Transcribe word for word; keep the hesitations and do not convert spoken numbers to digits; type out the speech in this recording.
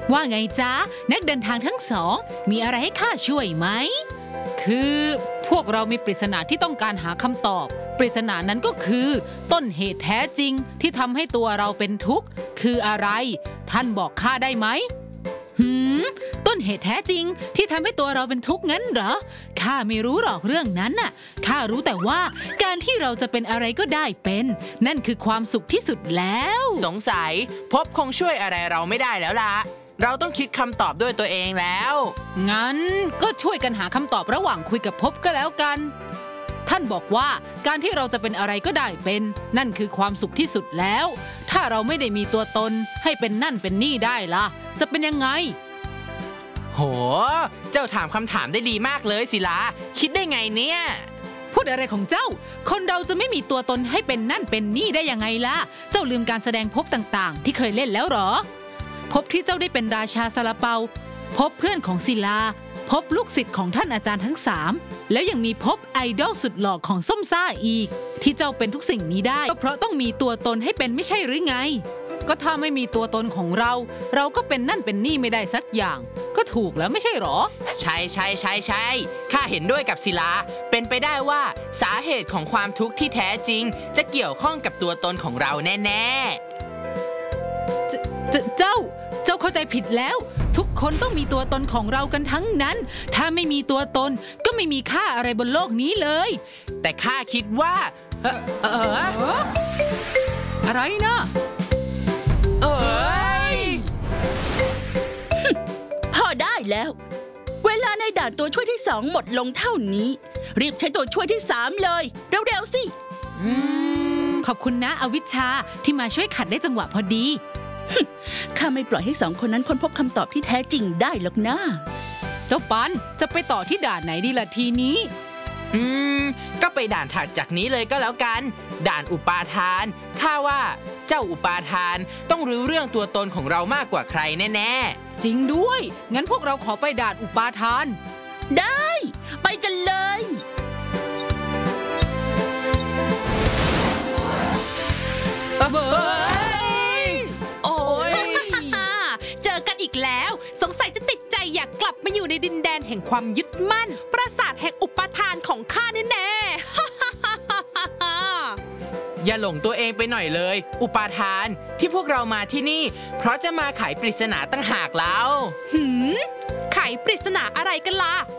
ว่าไงจ๊ะนักเดินทางทั้งสองมีอะไรให้ข้าช่วยไหมคือพวกเรามีปริศนาที่ต้องการหาคำตอบปริศนานั้นก็คือต้นเหตุแท้จริงที่ทำให้ตัวเราเป็นทุกข์คืออะไรท่านบอกข้าได้ไหมหืมต้นเหตุแท้จริงที่ทำให้ตัวเราเป็นทุกข์งั้นเหรอข้าไม่รู้หรอกเรื่องนั้นน่ะข้ารู้แต่ว่าการที่เราจะเป็นอะไรก็ได้เป็นนั่นคือความสุขที่สุดแล้วสงสัยพบคงช่วยอะไรเราไม่ได้แล้วล่ะเราต้องคิดคำตอบด้วยตัวเองแล้วงั้นก็ช่วยกันหาคำตอบระหว่างคุยกับพบก็แล้วกันท่านบอกว่าการที่เราจะเป็นอะไรก็ได้เป็นนั่นคือความสุขที่สุดแล้วถ้าเราไม่ได้มีตัวตนให้เป็นนั่นเป็นนี่ได้ล่ะจะเป็นยังไงโหเจ้าถามคำถามได้ดีมากเลยศิลาคิดได้ไงเนี่ยพูดอะไรของเจ้าคนเราจะไม่มีตัวตนให้เป็นนั่นเป็นนี่ได้ยังไงล่ะเจ้าลืมการแสดงภพต่างๆที่เคยเล่นแล้วหรอภพที่เจ้าได้เป็นราชาซาลาเปาภพเพื่อนของศิลาภพลูกศิษย์ของท่านอาจารย์ทั้งสามแล้วยังมีภพไอดอลสุดหล่อของส้มซ่าอีกที่เจ้าเป็นทุกสิ่งนี้ได้ก็เพราะต้องมีตัวตนให้เป็นไม่ใช่หรือไงก็ถ้าไม่มีตัวตนของเราเราก็เป็นนั่นเป็นนี่ไม่ได้สักอย่างก็ถูกแล้วไม่ใช่หรอใช่ใช่ใช่ใช่ข้าเห็นด้วยกับศิลาเป็นไปได้ว่าสาเหตุของความทุกข์ที่แท้จริงจะเกี่ยวข้องกับตัวตนของเราแน่ๆเจ้าเจ้าเจ้าเข้าใจผิดแล้วทุกคนต้องมีตัวตนของเรากันทั้งนั้นถ้าไม่มีตัวตนก็ไม่มีค่าอะไรบนโลกนี้เลยแต่ข้าคิดว่าเออเอออะไรนะเอ้ยพอได้แล้วเวลาในด่านตัวช่วยที่สองหมดลงเท่านี้รีบใช้ตัวช่วยที่สามเลยเร็วๆสิอืมขอบคุณนะอวิชชาที่มาช่วยขัดได้จังหวะพอดีข้าไม่ปล่อยให้สองคนนั้นค้นพบคำตอบที่แท้จริงได้หรอกนะเจ้าปันจะไปต่อที่ด่านไหนดีล่ะทีนี้อืมก็ไปด่านถัดจากนี้เลยก็แล้วกันด่านอุปาทานข้าว่าเจ้าอุปาทานต้องรู้เรื่องตัวตนของเรามากกว่าใครแน่ๆจริงด้วยงั้นพวกเราขอไปด่านอุปาทานได้ไปกันเลยเบ้ยโอ้ยเจอกันอีกแล้วสงสัยจะติดใจอยากกลับมาอยู่ในดินแดนแห่งความยึดมั่นปราสาทแห่งอุปาทานของข้าแน่ๆอย่าหลงตัวเองไปหน่อยเลยอุปาทานที่พวกเรามาที่นี่เพราะจะมาไขปริศนาตั้งหากแล้วหืมไขปริศนาอะไรกันล่ะ